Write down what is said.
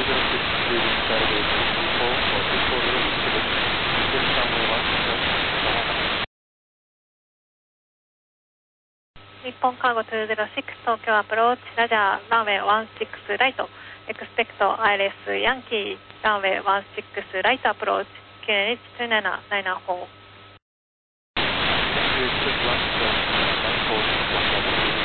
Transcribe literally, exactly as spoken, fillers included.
日本カーゴにゼロろく東京アプローチラジャーランウェイワンシックスライトエクスペクト アイエルエス ヤンキーランウェイワンシックスライトアプローチきゅうにちになななななよん